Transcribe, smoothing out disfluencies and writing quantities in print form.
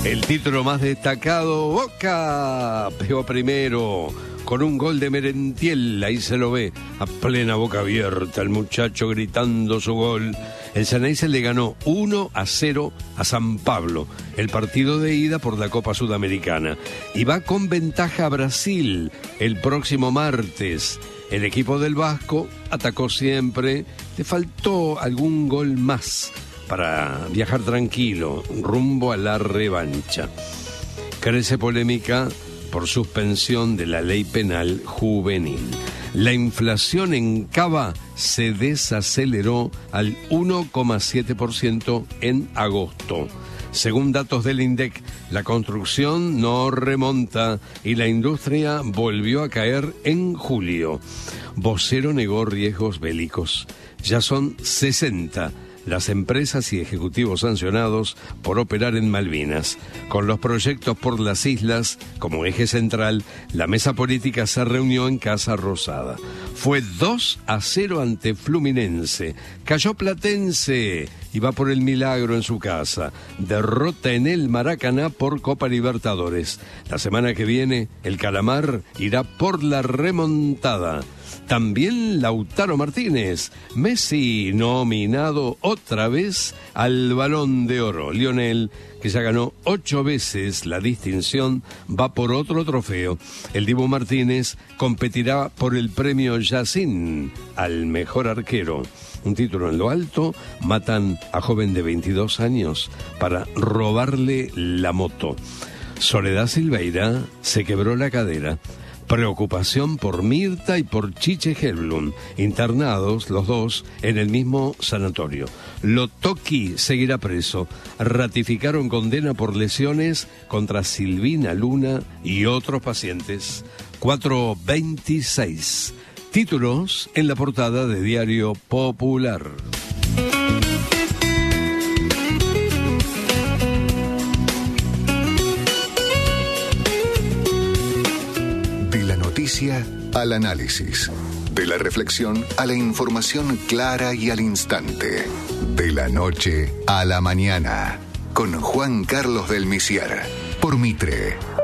El título más destacado, Boca pegó primero con un gol de Merentiel. Ahí se lo ve a plena boca abierta el muchacho gritando su gol. El Xeneize le ganó 1-0 a San Pablo, el partido de ida por la Copa Sudamericana, y va con ventaja a Brasil el próximo martes. El equipo del Vasco atacó siempre, le faltó algún gol más para viajar tranquilo rumbo a la revancha. Crece polémica por suspensión de la ley penal juvenil. La inflación en Cava se desaceleró al 1,7% en agosto. Según datos del INDEC, la construcción no remonta y la industria volvió a caer en julio. Vocero negó riesgos bélicos. Ya son 60 las empresas y ejecutivos sancionados por operar en Malvinas. Con los proyectos por las islas como eje central, la mesa política se reunió en Casa Rosada. Fue 2-0 ante Fluminense. Cayó Platense y va por el milagro en su casa. Derrota en el Maracaná por Copa Libertadores. La semana que viene, el Calamar irá por la remontada. También Lautaro Martínez, Messi nominado otra vez al Balón de Oro. Lionel, que ya ganó 8 veces la distinción, va por otro trofeo. El Dibu Martínez competirá por el premio Yacine al mejor arquero. Un título en lo alto. Matan a joven de 22 años para robarle la moto. Soledad Silveira se quebró la cadera. Preocupación por Mirta y por Chiche Helblum, internados los dos en el mismo sanatorio. Lotoki seguirá preso. Ratificaron condena por lesiones contra Silvina Luna y otros pacientes. 4:26. Títulos en la portada de Diario Popular. Al análisis, de la reflexión a la información clara y al instante, de la noche a la mañana, con Juan Carlos del Misier, por Mitre.